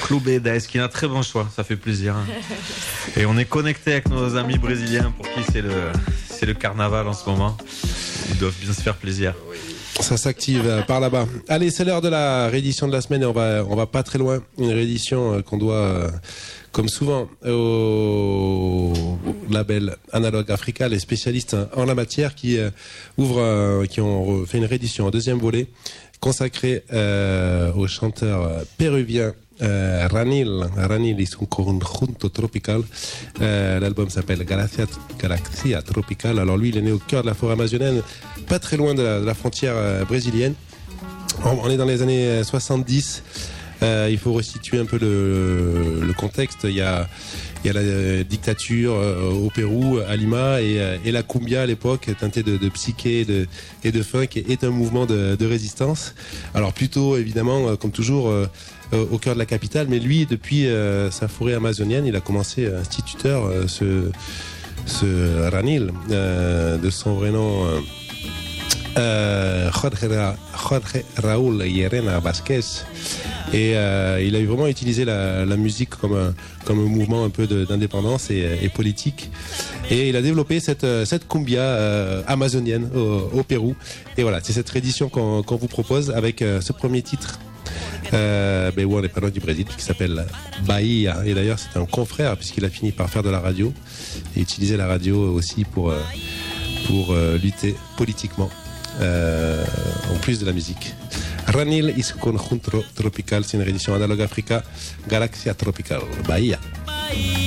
Clube 10, qui est un très bon choix, ça fait plaisir. Et on est connecté avec nos amis brésiliens pour qui c'est le carnaval en ce moment. Ils doivent bien se faire plaisir. Ça s'active par là-bas. Allez, c'est l'heure de la réédition de la semaine et on va pas très loin. Une réédition qu'on doit, comme souvent, au label Analog Africa, les spécialistes en la matière qui ont fait une réédition en deuxième volet consacrée au chanteur péruvien Ranil y su conjunto tropical. L'album s'appelle Galaxia Tropical. Alors lui, il est né au cœur de la forêt amazonienne, pas très loin de la frontière brésilienne. On est dans les années 70. Il faut resituer un peu le contexte. Il y a la dictature au Pérou, à Lima, et la cumbia à l'époque, teintée de psyché et de funk, est un mouvement de résistance. Alors plutôt, évidemment, comme toujours, au cœur de la capitale, mais lui, depuis sa forêt amazonienne, il a commencé instituteur, ce Ranil, de son vrai nom Jorge Raúl Llerena Vázquez. Et il a vraiment utilisé la musique comme un mouvement un peu d'indépendance et politique. Et il a développé cette cumbia amazonienne au Pérou. Et voilà, c'est cette édition qu'on vous propose avec ce premier titre où on est pas loin du Brésil, qui s'appelle Bahia. Et d'ailleurs, c'est un confrère puisqu'il a fini par faire de la radio et utiliser la radio aussi pour lutter politiquement. En plus de la musique. Ranil y su conjunto tropical, c'est une réédition Analog Africa, Galaxia Tropical, Bahia.